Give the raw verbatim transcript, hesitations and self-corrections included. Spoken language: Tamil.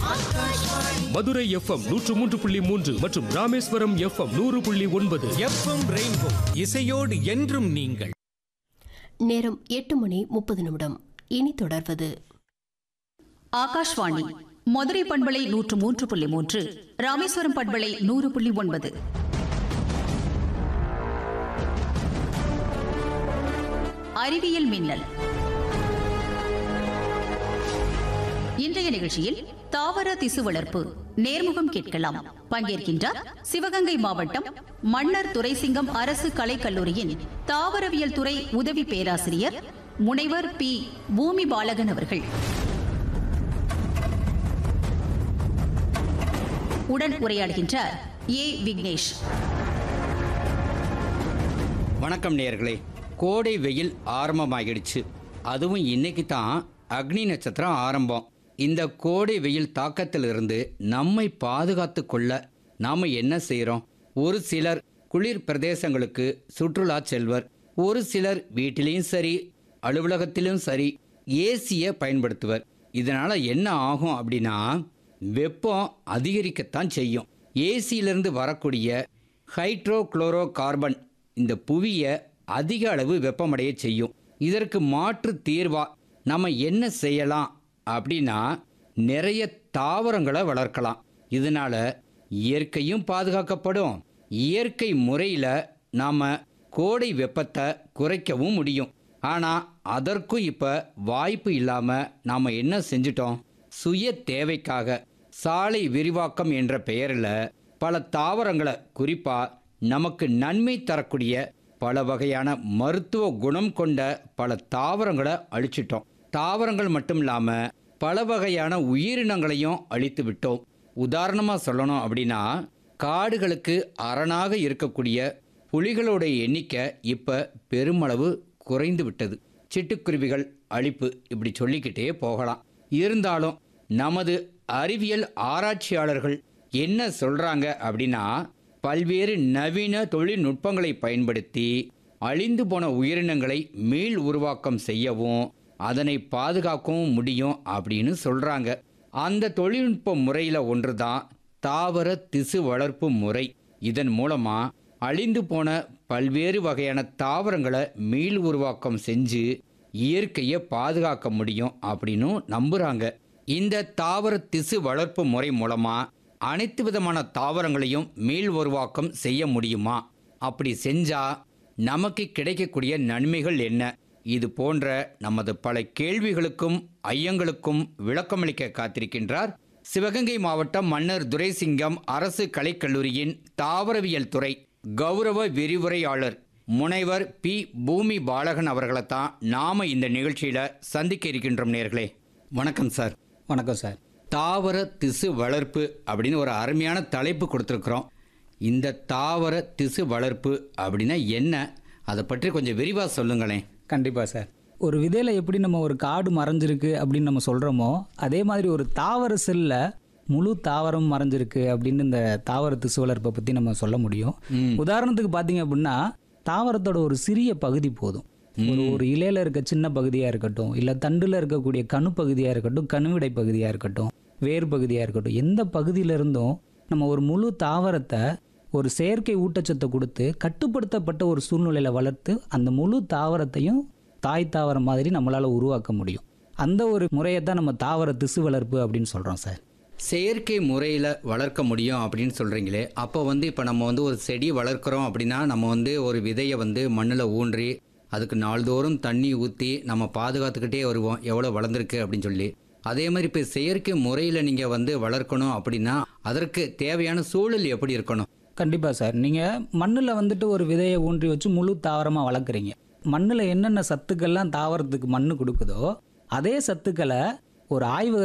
மதுரை எஃப்எம் நூற்று மூன்று புள்ளி மூன்று மற்றும் ராமேஸ்வரம் எஃப்எம் நூறு புள்ளி ஒன்பது. எஃப்எம் ரெயின்போ இசையோடு என்றும் நீங்கள். நேரம் எட்டு மணி முப்பது நிமிடம். இனி தொடர்வது ஆகாஷ்வாணி மதுரை பண்பலை நூற்று மூன்று புள்ளி மூன்று, ராமேஸ்வரம் பண்பலை நூறு புள்ளி ஒன்பது. அறிவியல் மின்னல். இன்றைய நிகழ்ச்சியில் தாவர திசு வளர்ப்பு நேர்முகம் கேட்கலாம். பங்கேற்கின்றார் சிவகங்கை மாவட்டம் மன்னர் துரைசிங்கம் அரசு கலைக்கல்லூரியின் தாவரவியல் துறை உதவி பேராசிரியர் முனைவர் பி பூமி பாலகன் அவர்கள். உடன் உரையாடுகின்றார் ஏ விக்னேஷ். வணக்கம் நேயர்களே. கோடை வெயில் ஆரம்பமாகிடுச்சு. அதுவும் இன்னைக்கு தான் அக்னி நட்சத்திரம் ஆரம்பம். இந்த கோடை வெயில் தாக்கத்திலிருந்து நம்மை பாதுகாத்து கொள்ள நாம் என்ன செய்கிறோம்? ஒரு சிலர் குளிர் பிரதேசங்களுக்கு சுற்றுலா செல்வர், ஒரு சிலர் வீட்டிலையும் சரி அலுவலகத்திலும் சரி ஏசியை பயன்படுத்துவர். இதனால் என்ன ஆகும் அப்படின்னா, வெப்பம் அதிகரிக்கத்தான் செய்யும். ஏசியிலிருந்து வரக்கூடிய ஹைட்ரோ குளோரோ கார்பன் இந்த புவியை அதிக அளவு வெப்பமடைய செய்யும். இதற்கு மாற்று தீர்வா நம்ம என்ன செய்யலாம் அப்படின்னா, நிறைய தாவரங்களை வளர்க்கலாம். இதனால இயற்கையும் பாதுகாக்கப்படும், இயற்கை முறையில் நாம் கோடை வெப்பத்தை குறைக்கவும் முடியும். ஆனால் அதற்கும் இப்போ வாய்ப்பு இல்லாமல் நாம் என்ன செஞ்சிட்டோம்? சுய தேவைக்காக சாலை விரிவாக்கம் என்ற பெயரில் பல தாவரங்களை, குறிப்பாக நமக்கு நன்மை தரக்கூடிய பல வகையான மருத்துவ குணம் கொண்ட பல தாவரங்களை அழிச்சிட்டோம். தாவரங்கள் மட்டும் இல்லாமல் பல வகையான உயிரினங்களையும் அழித்து விட்டோம். உதாரணமாக சொல்லணும் அப்படின்னா, காடுகளுக்கு அரணாக இருக்கக்கூடிய புலிகளோட எண்ணிக்கை இப்போ பெருமளவு குறைந்து விட்டது. சிட்டுக்குருவிகள் அழிப்பு, இப்படி சொல்லிக்கிட்டே போகலாம். இருந்தாலும் நமது அறிவியல் ஆராய்ச்சியாளர்கள் என்ன சொல்கிறாங்க அப்படின்னா, பல்வேறு நவீன தொழில்நுட்பங்களை பயன்படுத்தி அழிந்து போன உயிரினங்களை மீள் உருவாக்கம் செய்யவும் அதனை பாதுகாக்கவும் முடியும் அப்படின்னு சொல்கிறாங்க. அந்த தொழில்நுட்ப முறையில் ஒன்று தான் தாவர திசு வளர்ப்பு முறை. இதன் மூலமாக அழிந்து போன பல்வேறு வகையான தாவரங்களை மீள் உருவாக்கம் செஞ்சு இயற்கையை பாதுகாக்க முடியும் அப்படின்னு நம்புகிறாங்க. இந்த தாவர திசு வளர்ப்பு முறை மூலமாக அனைத்து விதமான தாவரங்களையும் மீள் உருவாக்கம் செய்ய முடியுமா? அப்படி செஞ்சால் நமக்கு கிடைக்கக்கூடிய நன்மைகள் என்ன? இது போன்ற நமது பல கேள்விகளுக்கும் ஐயங்களுக்கும் விளக்கமளிக்க காத்திருக்கின்றார் சிவகங்கை மாவட்டம் மன்னர் துரைசிங்கம் அரசு கலைக்கல்லூரியின் தாவரவியல் துறை கௌரவ விரிவுரையாளர் முனைவர் பி பூமி பாலகன் அவர்களைத்தான் நாம இந்த நிகழ்ச்சியில் சந்திக்க இருக்கின்றோம். நேர்களே வணக்கம் சார். வணக்கம் சார். தாவர திசு வளர்ப்பு அப்படின்னு ஒரு அருமையான தலைப்பு கொடுத்துருக்குறோம். இந்த தாவர திசு வளர்ப்பு அப்படின்னா என்ன? அதை பற்றி கொஞ்சம் விரிவாக சொல்லுங்களேன். கண்டிப்பாக சார். ஒரு விதையில் எப்படி நம்ம ஒரு காடு மறைஞ்சிருக்கு அப்படின்னு நம்ம சொல்கிறோமோ, அதே மாதிரி ஒரு தாவர செல்ல முழு தாவரம் மறைஞ்சிருக்கு அப்படின்னு இந்த தாவர திசு வளர்ப்பை பற்றி நம்ம சொல்ல முடியும். உதாரணத்துக்கு பார்த்தீங்க அப்படின்னா, தாவரத்தோட ஒரு சிறிய பகுதி போதும். ஒரு ஒரு இலையில இருக்க சின்ன பகுதியாக இருக்கட்டும், இல்லை தண்டில் இருக்கக்கூடிய கணு பகுதியாக இருக்கட்டும், கணுவிடை பகுதியாக இருக்கட்டும், வேர் பகுதியாக இருக்கட்டும், எந்த பகுதியிலிருந்தும் நம்ம ஒரு முழு தாவரத்தை ஒரு செயற்கை ஊட்டச்சத்தை கொடுத்து கட்டுப்படுத்தப்பட்ட ஒரு சூழ்நிலையில் வளர்த்து அந்த முழு தாவரத்தையும் தாய் தாவரம் மாதிரி நம்மளால் உருவாக்க முடியும். அந்த ஒரு முறையை தான் நம்ம தாவர திசு வளர்ப்பு அப்படின்னு சொல்கிறோம் சார். செயற்கை முறையில் வளர்க்க முடியும் அப்படின்னு சொல்கிறீங்களே, அப்போ வந்து இப்போ நம்ம வந்து ஒரு செடி வளர்க்குறோம் அப்படின்னா, நம்ம வந்து ஒரு விதையை வந்து மண்ணில் ஊன்றி அதுக்கு நாள்தோறும் தண்ணி ஊற்றி நம்ம பாதுகாத்துக்கிட்டே வருவோம், எவ்வளோ வளர்ந்துருக்கு அப்படின்னு சொல்லி. அதே மாதிரி இப்போ செயற்கை முறையில் நீங்கள் வந்து வளர்க்கணும் அப்படின்னா அதற்கு தேவையான சூழல் எப்படி இருக்கணும்? கண்டிப்பாக சார். நீங்கள் மண்ணில் வந்துட்டு ஒரு விதையை ஊன்றி வச்சு முழு தாவரமாக வளர்க்குறீங்க. மண்ணில் என்னென்ன சத்துக்கள்லாம் தாவரத்துக்கு மண் கொடுக்குதோ அதே சத்துக்களை ஒரு ஆய்வக